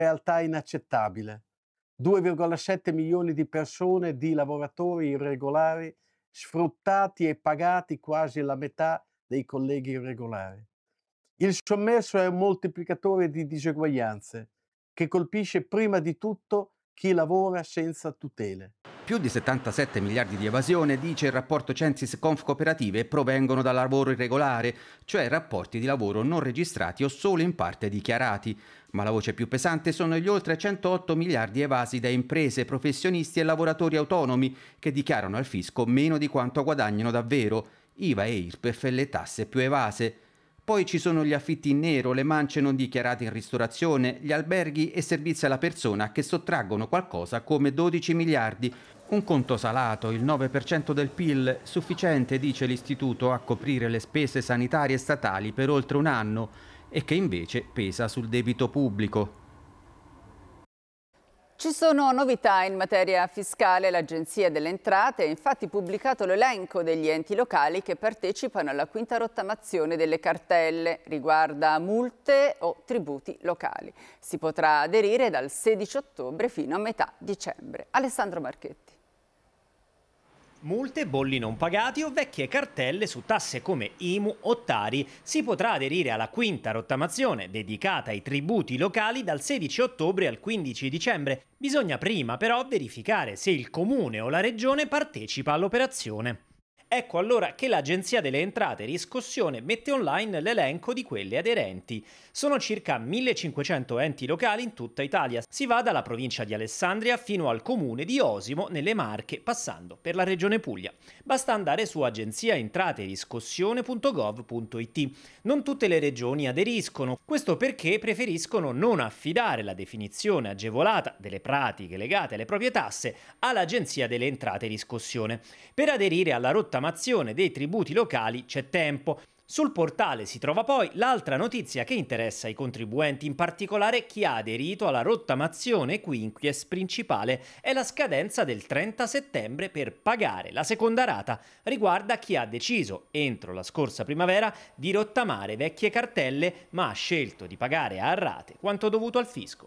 realtà inaccettabile. 2,7 milioni di persone, di lavoratori irregolari, sfruttati e pagati quasi la metà dei colleghi irregolari. Il sommerso è un moltiplicatore di diseguaglianze che colpisce prima di tutto chi lavora senza tutele. Più di 77 miliardi di evasione, dice il rapporto Censis Confcooperative, provengono dal lavoro irregolare, cioè rapporti di lavoro non registrati o solo in parte dichiarati. Ma la voce più pesante sono gli oltre 108 miliardi evasi da imprese, professionisti e lavoratori autonomi che dichiarano al fisco meno di quanto guadagnano davvero, IVA e IRPEF e le tasse più evase. Poi ci sono gli affitti in nero, le mance non dichiarate in ristorazione, gli alberghi e servizi alla persona che sottraggono qualcosa come 12 miliardi. Un conto salato, il 9% del PIL, sufficiente, dice l'istituto, a coprire le spese sanitarie statali per oltre un anno e che invece pesa sul debito pubblico. Ci sono novità in materia fiscale. L'Agenzia delle Entrate ha infatti pubblicato l'elenco degli enti locali che partecipano alla quinta rottamazione delle cartelle. Riguarda multe o tributi locali. Si potrà aderire dal 16 ottobre fino a metà dicembre. Alessandro Marchetti. Multe, bolli non pagati o vecchie cartelle su tasse come IMU o Tari. Si potrà aderire alla quinta rottamazione dedicata ai tributi locali dal 16 ottobre al 15 dicembre. Bisogna prima però verificare se il comune o la regione partecipa all'operazione. Ecco allora che l'Agenzia delle Entrate e Riscossione mette online l'elenco di quelle aderenti. Sono circa 1500 enti locali in tutta Italia. Si va dalla provincia di Alessandria fino al comune di Osimo nelle Marche, passando per la regione Puglia. Basta andare su agenziaentrateriscossione.gov.it. Non tutte le regioni aderiscono, questo perché preferiscono non affidare la definizione agevolata delle pratiche legate alle proprie tasse all'Agenzia delle Entrate e Riscossione. Per aderire alla rottamazione dei tributi locali c'è tempo. Sul portale si trova poi l'altra notizia che interessa i contribuenti, in particolare chi ha aderito alla rottamazione quinquies principale. È la scadenza del 30 settembre per pagare la seconda rata. Riguarda chi ha deciso, entro la scorsa primavera, di rottamare vecchie cartelle, ma ha scelto di pagare a rate quanto dovuto al fisco.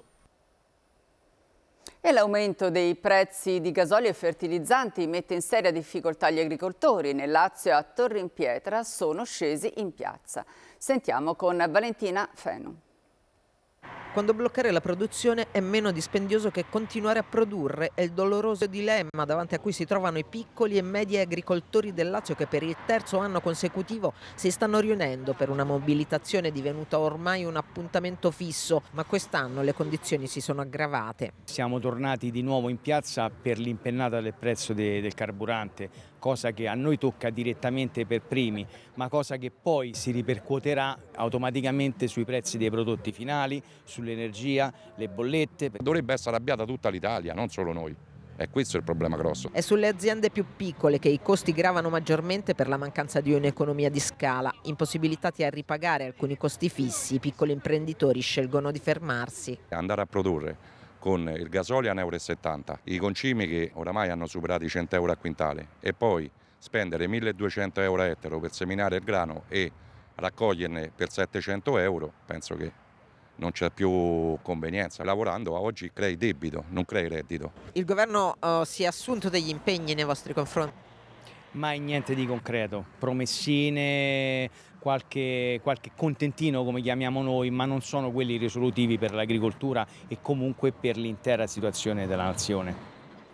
E l'aumento dei prezzi di gasolio e fertilizzanti mette in seria difficoltà gli agricoltori. Nel Lazio e a Torre in Pietra sono scesi in piazza. Sentiamo con Valentina Fenu. Quando bloccare la produzione è meno dispendioso che continuare a produrre, è il doloroso dilemma davanti a cui si trovano i piccoli e medi agricoltori del Lazio che per il terzo anno consecutivo si stanno riunendo per una mobilitazione divenuta ormai un appuntamento fisso, ma quest'anno le condizioni si sono aggravate. Siamo tornati di nuovo in piazza per l'impennata del prezzo del carburante, cosa che a noi tocca direttamente per primi, ma cosa che poi si ripercuoterà automaticamente sui prezzi dei prodotti finali, sull'energia, le bollette. Dovrebbe essere arrabbiata tutta l'Italia, non solo noi. E questo è il problema grosso. È sulle aziende più piccole che i costi gravano maggiormente per la mancanza di un'economia di scala. Impossibilitati a ripagare alcuni costi fissi, i piccoli imprenditori scelgono di fermarsi. Andare a produrre con il gasolio a 1,70 euro, i concimi che oramai hanno superato i 100 euro a quintale e poi spendere 1.200 euro a ettaro per seminare il grano e raccoglierne per 700 euro, penso che non c'è più convenienza. Lavorando oggi crei debito, non crei reddito. Il governo si è assunto degli impegni nei vostri confronti? Mai niente di concreto, promessine, qualche contentino come chiamiamo noi, ma non sono quelli risolutivi per l'agricoltura e comunque per l'intera situazione della nazione.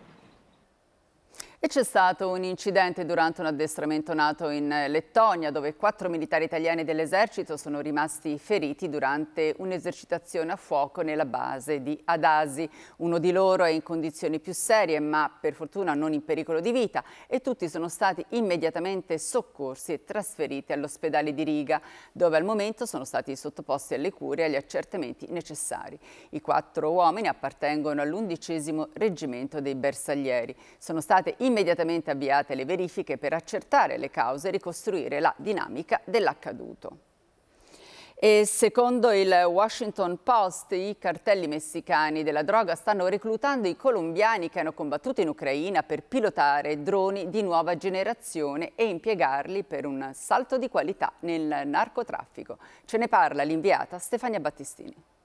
E c'è stato un incidente durante un addestramento NATO in Lettonia, dove 4 militari italiani dell'esercito sono rimasti feriti durante un'esercitazione a fuoco nella base di Adasi. Uno di loro è in condizioni più serie, ma per fortuna non in pericolo di vita, e tutti sono stati immediatamente soccorsi e trasferiti all'ospedale di Riga, dove al momento sono stati sottoposti alle cure e agli accertamenti necessari. I 4 uomini appartengono all'11° reggimento dei bersaglieri. Sono state immediatamente avviate le verifiche per accertare le cause e ricostruire la dinamica dell'accaduto. E secondo il Washington Post, i cartelli messicani della droga stanno reclutando i colombiani che hanno combattuto in Ucraina per pilotare droni di nuova generazione e impiegarli per un salto di qualità nel narcotraffico. Ce ne parla l'inviata Stefania Battistini.